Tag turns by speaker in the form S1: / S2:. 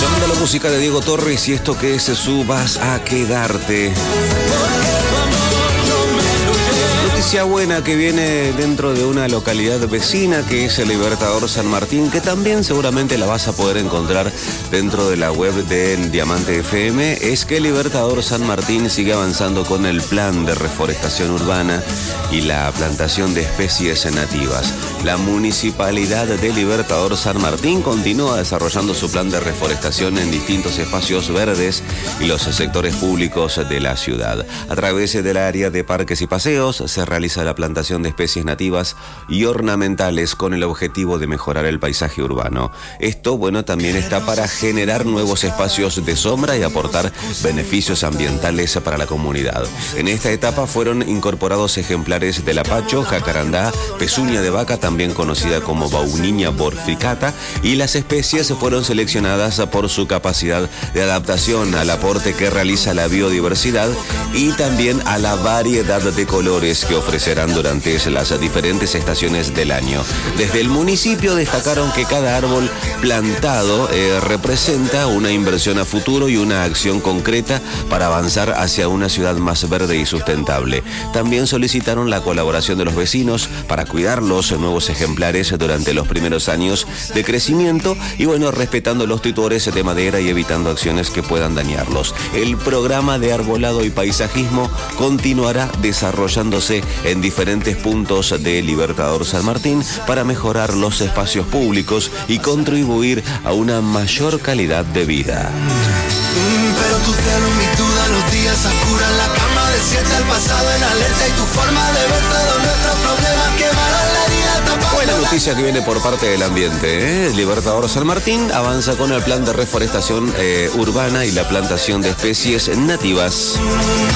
S1: Sonando la música de Diego Torres y esto que es su Vas a Quedarte. Noticia buena que viene dentro de una localidad vecina que es el Libertador San Martín, que también seguramente la vas a poder encontrar dentro de la web de Diamante FM, es que el Libertador San Martín sigue avanzando con el plan de reforestación urbana y la plantación de especies nativas. La Municipalidad de Libertador San Martín continúa desarrollando su plan de reforestación en distintos espacios verdes y los sectores públicos de la ciudad. A través del área de parques y paseos se realiza la plantación de especies nativas y ornamentales con el objetivo de mejorar el paisaje urbano. Esto, también está para generar nuevos espacios de sombra y aportar beneficios ambientales para la comunidad. En esta etapa fueron incorporados ejemplares del apacho, jacarandá, pezuña de vaca, también conocida como bauniña borficata, y las especies fueron seleccionadas por su capacidad de adaptación al aporte que realiza la biodiversidad y también a la variedad de colores que ofrecerán durante las diferentes estaciones del año. Desde el municipio destacaron que cada árbol plantado representa una inversión a futuro y una acción concreta para avanzar hacia una ciudad más verde y sustentable. También solicitaron la colaboración de los vecinos para cuidar los nuevos ejemplares durante los primeros años de crecimiento y respetando los tutores de madera y evitando acciones que puedan dañarlos. El programa de arbolado y paisajismo continuará desarrollándose en diferentes puntos de Libertador San Martín para mejorar los espacios públicos y contribuir a una mayor calidad de vida.
S2: Pero tu celo, mi duda, los días oscuran, la cama desierta, el pasado en alerta y tu forma de ver todos nuestros problemas quemarán la herida tapada.
S1: Buena noticia que viene por parte del ambiente, ¿eh? Libertador San Martín avanza con el plan de reforestación urbana y la plantación de especies nativas.